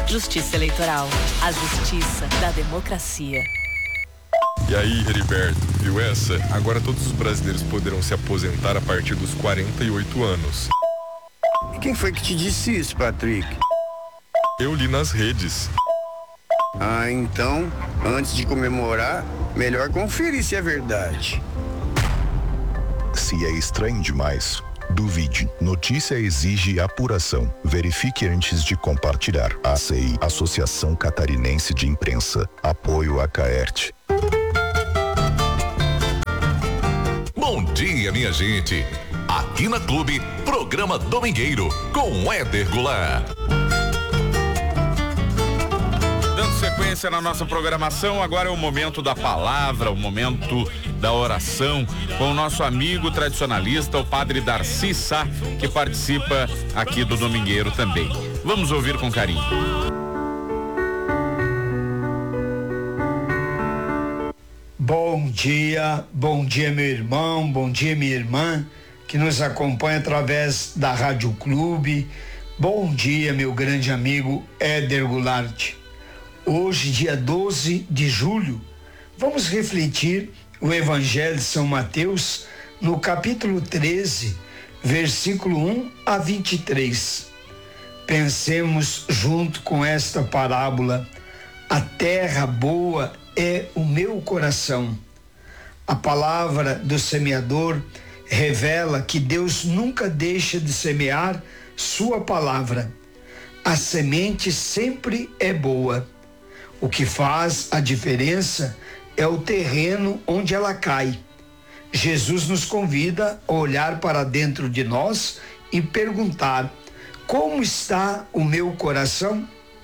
Justiça Eleitoral, a justiça da democracia. E aí, Heriberto, viu essa? Agora todos os brasileiros poderão se aposentar a partir dos 48 anos. E quem foi que te disse isso, Patrick? Eu li nas redes. Ah, então, antes de comemorar, melhor conferir se é verdade. Se é estranho demais, duvide. Notícia exige apuração. Verifique antes de compartilhar. ACI, Associação Catarinense de Imprensa. Apoio a Caerte. Bom dia, minha gente. Aqui na Clube, programa Domingueiro, com Éder Goulart. Dando sequência na nossa programação, agora é o momento da palavra, o momento da oração, com o nosso amigo tradicionalista, o padre Darcy Sá, que participa aqui do Domingueiro também. Vamos ouvir com carinho. Bom dia meu irmão, bom dia minha irmã, que nos acompanha através da Rádio Clube. Bom dia, meu grande amigo Éder Goulart. Hoje, dia 12 de julho, vamos refletir o Evangelho de São Mateus no capítulo 13, versículo 1 a 23. Pensemos junto com esta parábola. A terra boa é o meu coração. A palavra do semeador revela que Deus nunca deixa de semear sua palavra. A semente sempre é boa. O que faz a diferença é o terreno onde ela cai. Jesus nos convida a olhar para dentro de nós e perguntar: como está o meu coração?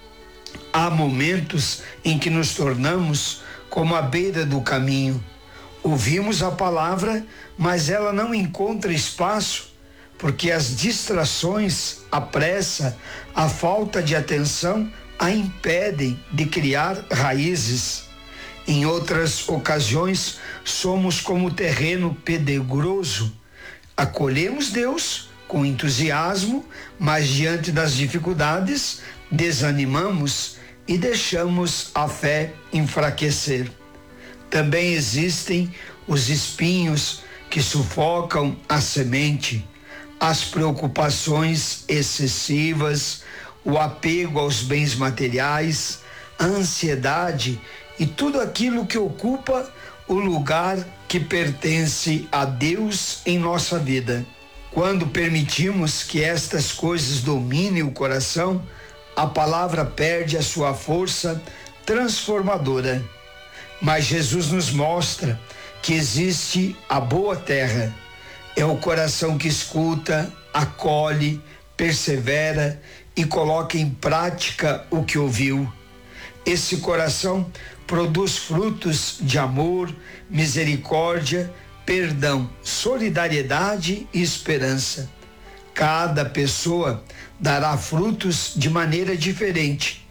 Há momentos em que nos tornamos como a beira do caminho. Ouvimos a palavra, mas ela não encontra espaço, porque as distrações, a pressa, a falta de atenção a impedem de criar raízes. Em outras ocasiões, somos como terreno pedregoso. Acolhemos Deus com entusiasmo, mas diante das dificuldades, desanimamos e deixamos a fé enfraquecer. Também existem os espinhos que sufocam a semente, as preocupações excessivas, o apego aos bens materiais, a ansiedade e tudo aquilo que ocupa o lugar que pertence a Deus em nossa vida. Quando permitimos que estas coisas dominem o coração, a palavra perde a sua força transformadora. Mas Jesus nos mostra que existe a boa terra. É o coração que escuta, acolhe, persevera e coloca em prática o que ouviu. Esse coração produz frutos de amor, misericórdia, perdão, solidariedade e esperança. Cada pessoa dará frutos de maneira diferente,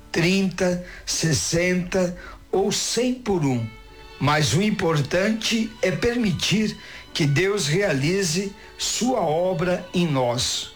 30, 60 ou 100 por um. Mas o importante é permitir que Deus realize sua obra em nós.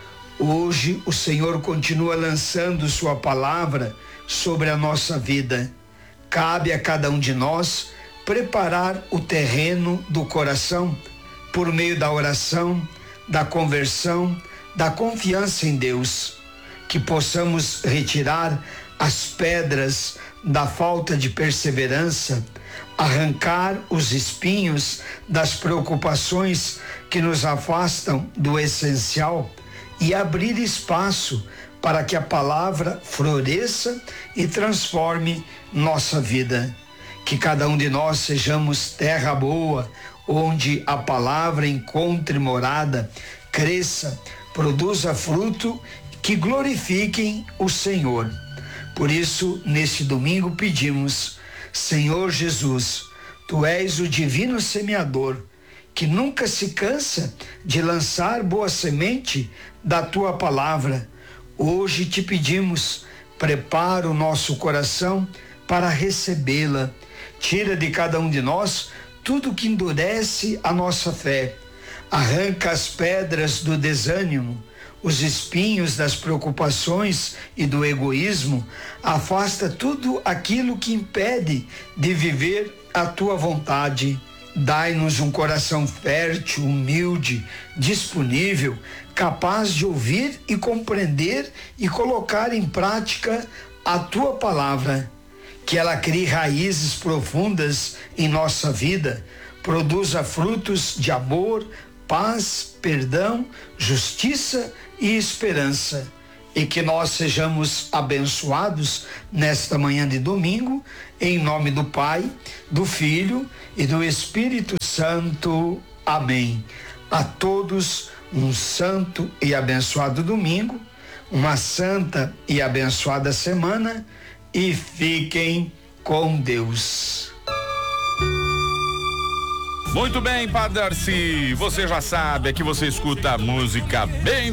Hoje o Senhor continua lançando sua palavra sobre a nossa vida. Cabe a cada um de nós preparar o terreno do coração por meio da oração, da conversão, da confiança em Deus, que possamos retirar as pedras da falta de perseverança, arrancar os espinhos das preocupações que nos afastam do essencial e abrir espaço para que a palavra floresça e transforme nossa vida. Que cada um de nós sejamos terra boa, onde a palavra encontre morada, cresça, produza fruto que glorifiquem o Senhor. Por isso, neste domingo pedimos: Senhor Jesus, Tu és o divino semeador, que nunca se cansa de lançar boa semente da Tua palavra. Hoje te pedimos, prepara o nosso coração para recebê-la. Tira de cada um de nós tudo que endurece a nossa fé. Arranca as pedras do desânimo, os espinhos das preocupações e do egoísmo, afasta tudo aquilo que impede de viver a tua vontade. Dai-nos um coração fértil, humilde, disponível, capaz de ouvir e compreender e colocar em prática a tua palavra. Que ela crie raízes profundas em nossa vida, produza frutos de amor, paz, perdão, justiça e esperança. E que nós sejamos abençoados nesta manhã de domingo, em nome do Pai, do Filho e do Espírito Santo. Amém. A todos um santo e abençoado domingo, uma santa e abençoada semana e fiquem com Deus. Muito bem, Padre Darcy, você já sabe, aqui você escuta a música bem